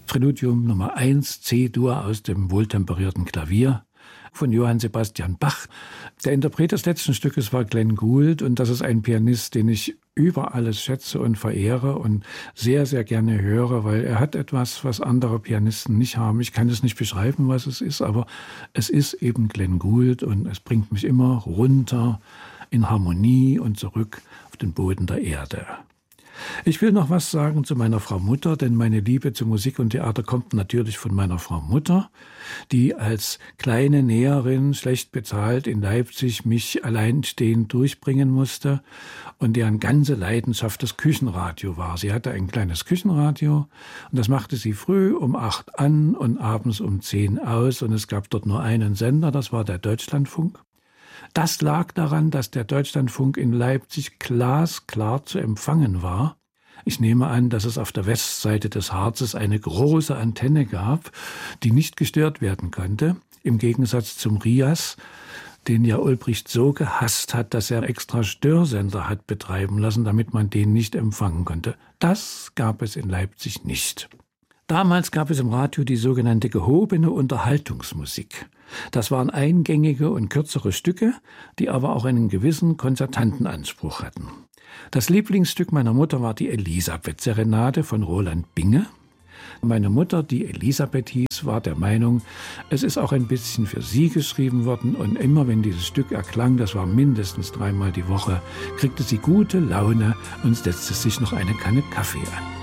Präludium Nummer 1, C-Dur aus dem wohltemperierten Klavier von Johann Sebastian Bach. Der Interpret des letzten Stückes war Glenn Gould und das ist ein Pianist, den ich über alles schätze und verehre und sehr, sehr gerne höre, weil er hat etwas, was andere Pianisten nicht haben. Ich kann es nicht beschreiben, was es ist, aber es ist eben Glenn Gould und es bringt mich immer runter in Harmonie und zurück auf den Boden der Erde. Ich will noch was sagen zu meiner Frau Mutter, denn meine Liebe zu Musik und Theater kommt natürlich von meiner Frau Mutter, die als kleine Näherin, schlecht bezahlt in Leipzig, mich alleinstehend durchbringen musste und deren ganze Leidenschaft das Küchenradio war. Sie hatte ein kleines Küchenradio und das machte sie früh um 8 an und abends um 10 aus und es gab dort nur einen Sender, das war der Deutschlandfunk. Das lag daran, dass der Deutschlandfunk in Leipzig glasklar zu empfangen war. Ich nehme an, dass es auf der Westseite des Harzes eine große Antenne gab, die nicht gestört werden konnte, im Gegensatz zum RIAS, den ja Ulbricht so gehasst hat, dass er extra Störsender hat betreiben lassen, damit man den nicht empfangen konnte. Das gab es in Leipzig nicht. Damals gab es im Radio die sogenannte gehobene Unterhaltungsmusik. Das waren eingängige und kürzere Stücke, die aber auch einen gewissen Konzertantenanspruch hatten. Das Lieblingsstück meiner Mutter war die Elisabeth-Serenade von Roland Binge. Meine Mutter, die Elisabeth hieß, war der Meinung, es ist auch ein bisschen für sie geschrieben worden und immer wenn dieses Stück erklang, das war mindestens 3-mal die Woche, kriegte sie gute Laune und setzte sich noch eine Kanne Kaffee an.